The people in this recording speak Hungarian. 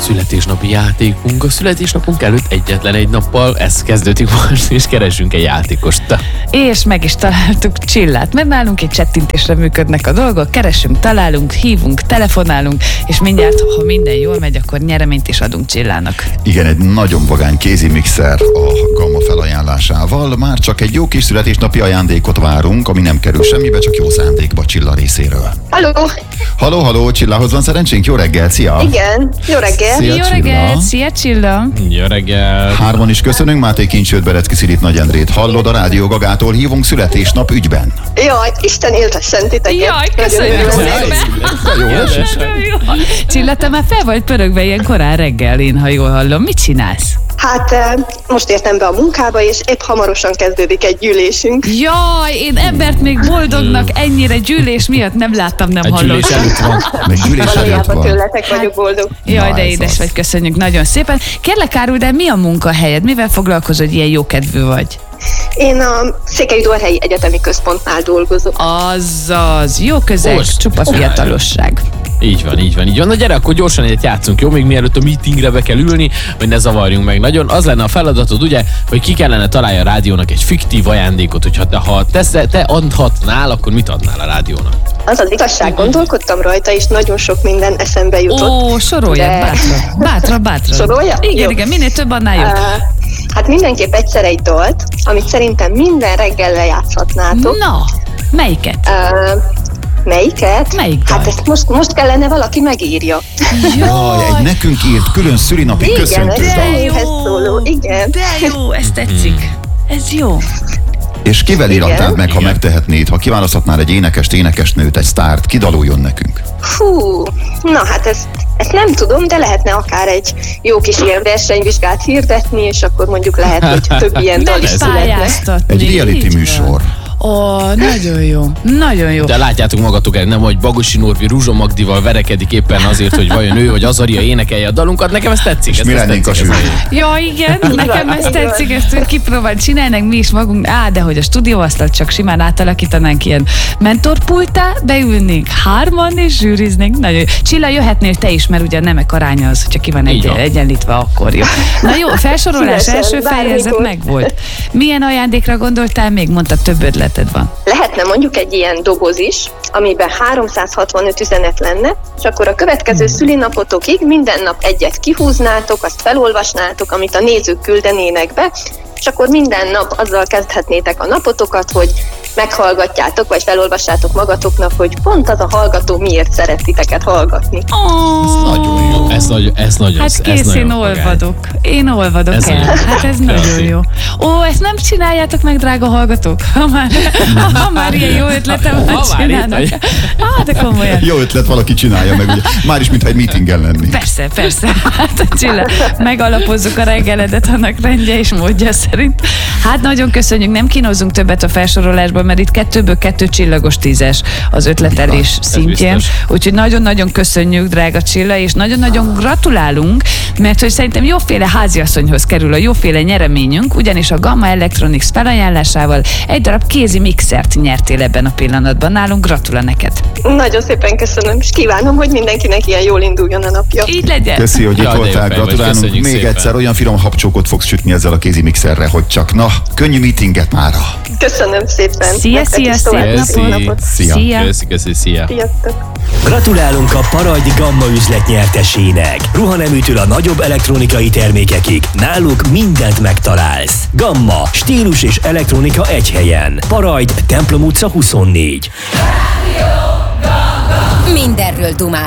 születésnapi játékunk. A születésnapunk előtt egyetlen egy nappal ez kezdődik most, és keresünk egy játékost. És meg is találtuk Csillát, mert nálunk egy csettintésre működnek a dolgok, keresünk, találunk, hívunk, telefonálunk, és mindjárt, ha minden jól megy, akkor nyereményt is adunk Csillának. Igen, egy nagyon vagány kézi mixer a Gamma felajánlásával. Már csak egy jó kis születésnapi ajándékot várunk, ami nem kerül semmibe, csak jó szándékba Csilla részéről. Halló, Csillához van szerencsénk? Jó reggel, szia! Igen, jó reggel! Szia, Jó Csilla. reggelt, szia Csilla! Jó reggel! Hárman is köszönünk, Máté Kincsőt, Berecki Szilit, Nagy Endrét. Hallod, a Rádió Gagától hívunk születésnap ügyben. Jaj, Isten éltessen titeket! Jaj, Nagyon köszönjük örülök. szépen! Jó, Csilla, te már fel vagy pörögve ilyen korán reggelin, ha jól hallom. Mit csinálsz? Hát most értem be a munkába, és épp hamarosan kezdődik egy gyűlésünk. Jaj, én embert még boldognak ennyire gyűlés miatt nem láttam, nem Egy gyűlés hallottam. előtt van. Meg gyűlés előtt Valójában van. tőletek vagyok boldog. Jaj, Na, de ez édes az. vagy, köszönjük nagyon szépen. Kérlek, Árul, de mi a munkahelyed? Mivel foglalkozol, hogy ilyen jókedvű vagy? Én a Székelyudvarhelyi Egyetemi Központnál dolgozom. Azaz, jó közeg, Most csupa fiatalosság. Így van. Na gyere, akkor gyorsan egyet játszunk, jó? Még mielőtt a meetingre be kell ülni, hogy ne zavarjunk meg nagyon. Az lenne a feladatod, ugye, hogy ki kellene találni a rádiónak egy fiktív ajándékot, hogyha te adhatnál, akkor mit adnál a rádiónak? Az az igazság, gondolkodtam rajta, és nagyon sok minden eszembe jutott. Ó, soroljad, de- bátran. Sorolja? Jó. Igen, minél több, annál jobb. Hát mindenképp egyszer egy dalt, amit szerintem minden reggel lejátszhatnátok. Na, melyiket? Melyiket? Melyik dal? Hát ezt most kellene valaki megírja. Jaj, egy nekünk írt külön szülinapi Igen, köszöntő ez dal. Éhez szóló, igen. De jó, ez tetszik. Ez jó. És kivel Igen. íratnád meg, ha Igen. megtehetnéd, ha kiválaszthatnál egy énekest, énekesnőt, egy sztárt, ki daloljon nekünk? Fú, na hát ezt nem tudom, de lehetne akár egy jó kis ilyen versenyvizsgát hirdetni, és akkor mondjuk lehet, hogy több ilyen dal is születne. Megpályáztatni. Egy reality így van. műsor. Ó, nagyon jó. Nagyon jó. De látjátok magatok el, nem, hogy Bagosi Norvi Ruzsa Magdival verekedik éppen azért, hogy vajon ő vagy Azaria énekelje a dalunkat. Nekem ez tetszik. És ez mi ez lennénk a tetszik, ez zsűri? Ja, igen, nekem ez így van. tetszik, ezt kipróbálni, csinálnak mi is magunk. De hogy a stúdióasztalt csak simán átalakítanánk ilyen mentorpultá, beülnénk hárman és zsűriznénk. Nagyon jó. Csilla, jöhetnél te is, mert ugye a nemek aránya az, hogyha ki van Így van. egyenlítve, akkor jó. Na jó, felsorolás Szívesen, első fejezet bármikor. megvolt. Milyen ajándékra gondoltál még? Mondtad, több ötleted van. Lehetne mondjuk egy ilyen doboz is, amiben 365 üzenet lenne, és akkor a következő szülinapotokig minden nap egyet kihúznátok, azt felolvasnátok, amit a nézők küldenének be, és akkor minden nap azzal kezdhetnétek a napotokat, hogy meghallgatjátok, vagy felolvassátok magatoknak, hogy pont az a hallgató miért szeret titeket hallgatni. Nagyon jó. Ez nagyon. Hát ez kész, nagyon én vagány. olvadok. Én olvadok Ez el. nagyon jó. Hát ez nagyon Köszi. jó. Ó, ezt nem csináljátok meg, drága hallgatók? Ha már ilyen jó ötletem Ha van, már csinálnak. itt De komolyan. Jó ötlet, valaki csinálja meg, ugye. Már is, mintha egy meetingen lenni. Persze. Hát Csilla, megalapozzuk a reggeledet annak rendje és módja szerint. Hát nagyon köszönjük, nem kínozzunk többet a felsorolásból, mert itt 2-ből 2 csillagos 10-es az ötletelés szintjén. biztos. Úgyhogy nagyon-nagyon köszönjük, drága Csilla, és nagyon-nagyon gratulálunk, mert hogy szerintem jóféle háziasszonyhoz kerül a jóféle nyereményünk, ugyanis a Gamma Electronics felajánlásával egy darab kézi mixert nyertél ebben a pillanatban. Nálunk gratula neked. Nagyon szépen köszönöm, és kívánom, hogy mindenkinek ilyen jól induljon a napja. Így legyen. Köszi, hogy itt Ja, de jó voltál, fej vagy, gratulálunk. köszönjük Még szépen. egyszer olyan finom habcsókot fogsz sütni ezzel a kézi mixerre, hogy csak na, könnyű meetinget mára. Köszönöm szépen. Szia, Nektek szia, is további szép jó napot. napot. Szia. Szia. Köszi, szia. Sziasztok. Gratulálunk a Parajdi Gamma üzlet nyertesének. Ruhaneműtől a nagyobb elektronikai termékekig. Náluk mindent megtalálsz. Gamma, stílus és elektronika egy helyen. Parajd, Templom utca 24. Mindenről dumál.